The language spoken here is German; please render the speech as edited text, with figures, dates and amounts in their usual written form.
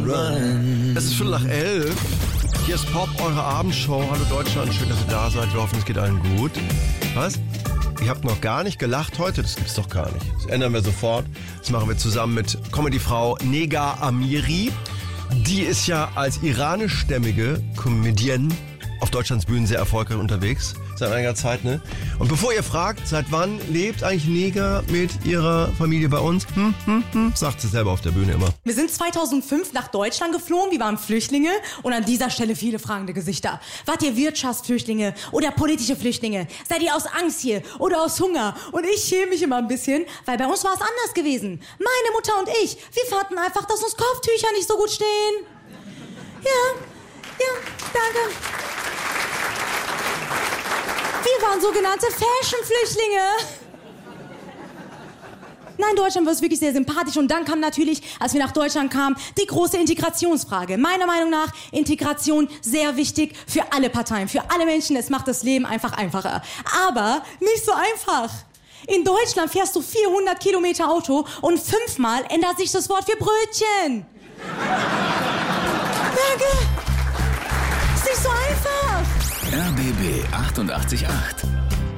run. Es ist 11:15. Hier ist Pop, eure Abendshow. Hallo Deutschland, schön, dass ihr da seid. Wir hoffen, es geht allen gut. Was? Ihr habt noch gar nicht gelacht heute? Das gibt's doch gar nicht. Das ändern wir sofort. Das machen wir zusammen mit Comedyfrau Nega Amiri. Die ist ja als iranischstämmige Comedienne auf Deutschlands Bühnen sehr erfolgreich unterwegs. Seit einiger Zeit, ne? Und bevor ihr fragt, seit wann lebt eigentlich Nega mit ihrer Familie bei uns? Sagt sie selber auf der Bühne immer. Wir sind 2005 nach Deutschland geflogen, wir waren Flüchtlinge und an dieser Stelle viele fragende Gesichter. Wart ihr Wirtschaftsflüchtlinge oder politische Flüchtlinge? Seid ihr aus Angst hier oder aus Hunger? Und ich schäme mich immer ein bisschen, weil bei uns war es anders gewesen. Meine Mutter und ich, wir fanden einfach, dass uns Kopftücher nicht so gut stehen. Ja, danke. Wir waren sogenannte Fashion-Flüchtlinge. Nein, Deutschland war wirklich sehr sympathisch. Und dann kam natürlich, als wir nach Deutschland kamen, die große Integrationsfrage. Meiner Meinung nach Integration sehr wichtig für alle Parteien, für alle Menschen. Es macht das Leben einfach einfacher. Aber nicht so einfach. In Deutschland fährst du 400 Kilometer Auto und 5-mal ändert sich das Wort für Brötchen. Danke. Ist nicht so einfach. RBB 88.8